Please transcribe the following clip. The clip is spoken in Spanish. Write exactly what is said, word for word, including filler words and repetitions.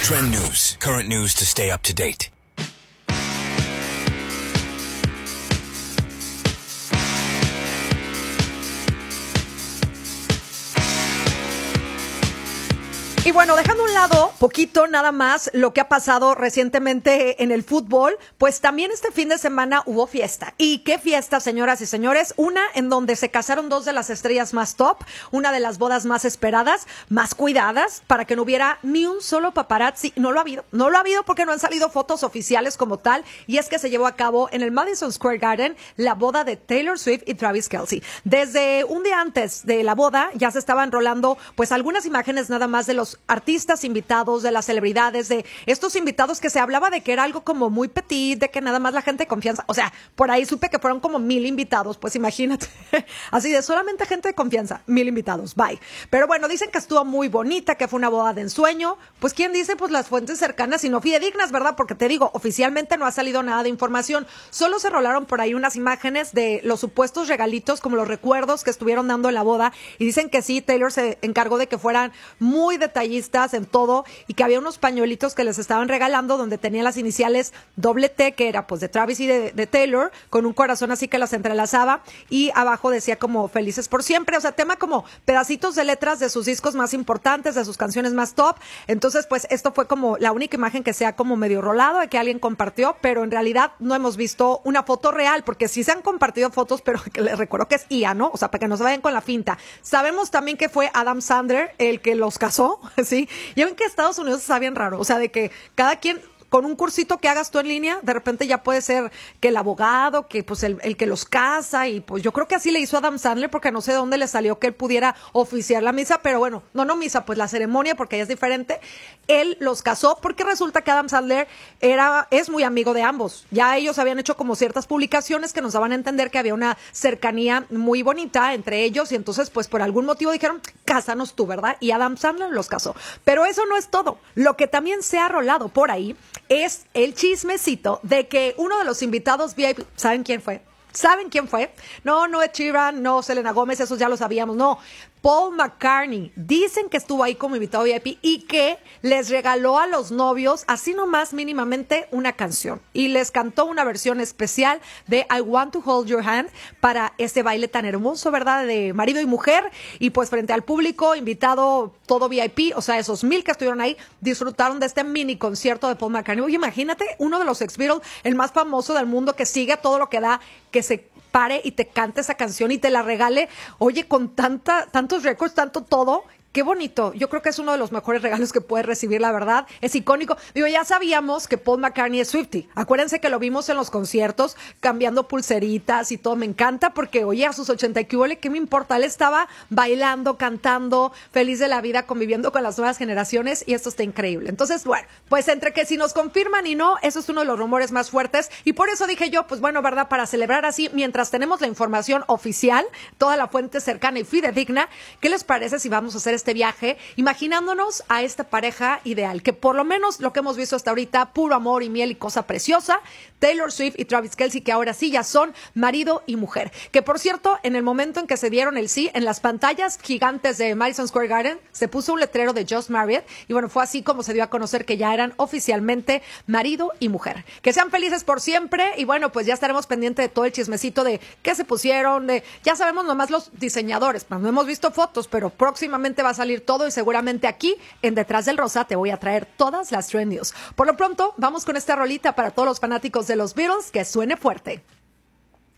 Trend News. Current news to stay up to date. Y bueno, dejando a un lado poquito nada más lo que ha pasado recientemente en el fútbol, pues también este fin de semana hubo fiesta. ¿Y qué fiesta, señoras y señores? Una en donde se casaron dos de las estrellas más top, una de las bodas más esperadas, más cuidadas, para que no hubiera ni un solo paparazzi. No lo ha habido, no lo ha habido porque no han salido fotos oficiales como tal, y es que se llevó a cabo en el Madison Square Garden la boda de Taylor Swift y Travis Kelce. Desde un día antes de la boda ya se estaban rolando pues algunas imágenes nada más de los artistas invitados, de las celebridades, de estos invitados que se hablaba de que era algo como muy petit, de que nada más la gente de confianza, o sea, por ahí supe que fueron como mil invitados, pues imagínate, así de solamente gente de confianza, mil invitados, bye. Pero bueno, dicen que estuvo muy bonita, que fue una boda de ensueño, pues quién dice, pues las fuentes cercanas y no fidedignas, ¿verdad? Porque te digo, oficialmente no ha salido nada de información, solo se rolaron por ahí unas imágenes de los supuestos regalitos, como los recuerdos que estuvieron dando en la boda, y dicen que sí, Taylor se encargó de que fueran muy detallistas en todo, y que había unos pañuelitos que les estaban regalando donde tenían las iniciales doble T, que era pues de Travis y de, de Taylor, con un corazón así que las entrelazaba, y abajo decía como felices por siempre, o sea, tema como pedacitos de letras de sus discos más importantes, de sus canciones más top. Entonces pues esto fue como la única imagen que sea como medio rolado, de que alguien compartió, pero en realidad no hemos visto una foto real, porque sí se han compartido fotos, pero que les recuerdo que es I A, ¿no? O sea, para que no se vayan con la finta. Sabemos también que fue Adam Sandler el que los casó, sí, ya ven que Estados Unidos está bien raro, o sea, de que cada quien con un cursito que hagas tú en línea, de repente ya puede ser que el abogado, que pues el, el que los casa, y pues yo creo que así le hizo Adam Sandler, porque no sé de dónde le salió que él pudiera oficiar la misa, pero bueno, no, no misa, pues la ceremonia, porque ella es diferente. Él los casó porque resulta que Adam Sandler era, es muy amigo de ambos. Ya ellos habían hecho como ciertas publicaciones que nos daban a entender que había una cercanía muy bonita entre ellos, y entonces pues por algún motivo dijeron, cásanos tú, ¿verdad? Y Adam Sandler los casó. Pero eso no es todo. Lo que también se ha rolado por ahí es el chismecito de que uno de los invitados V I P, ¿saben quién fue? ¿Saben quién fue? No, no Ed Sheeran, no Selena Gómez, esos ya lo sabíamos, no. Paul McCartney. Dicen que estuvo ahí como invitado V I P y que les regaló a los novios, así nomás mínimamente, una canción. Y les cantó una versión especial de I Want to Hold Your Hand para ese baile tan hermoso, ¿verdad? De marido y mujer. Y pues frente al público, invitado todo V I P, o sea, esos mil que estuvieron ahí, disfrutaron de este mini concierto de Paul McCartney. Oye, imagínate, uno de los ex-Beatles, el más famoso del mundo, que sigue todo lo que da, que se pare y te cante esa canción y te la regale, oye, con tanta, tantos récords, tanto todo. Qué bonito. Yo creo que es uno de los mejores regalos que puedes recibir, la verdad. Es icónico. Digo, ya sabíamos que Paul McCartney es Swiftie. Acuérdense que lo vimos en los conciertos, cambiando pulseritas y todo. Me encanta porque, oye, a sus ochenta y qué huele, ¿qué me importa? Él estaba bailando, cantando, feliz de la vida, conviviendo con las nuevas generaciones, y esto está increíble. Entonces, bueno, pues entre que si nos confirman y no, eso es uno de los rumores más fuertes. Y por eso dije yo, pues bueno, ¿verdad? Para celebrar así, mientras tenemos la información oficial, toda la fuente cercana y fidedigna, ¿qué les parece si vamos a hacer este viaje imaginándonos a esta pareja ideal, que por lo menos lo que hemos visto hasta ahorita, puro amor y miel y cosa preciosa, Taylor Swift y Travis Kelce, que ahora sí ya son marido y mujer, que por cierto, en el momento en que se dieron el sí, en las pantallas gigantes de Madison Square Garden, se puso un letrero de Just Married, y bueno, fue así como se dio a conocer que ya eran oficialmente marido y mujer. Que sean felices por siempre, y bueno, pues ya estaremos pendientes de todo el chismecito de qué se pusieron, de, ya sabemos nomás los diseñadores, no hemos visto fotos, pero próximamente va a salir todo, y seguramente aquí en Detrás del Rosa te voy a traer todas las trend news. Por lo pronto, vamos con esta rolita para todos los fanáticos de los Beatles, que suene fuerte.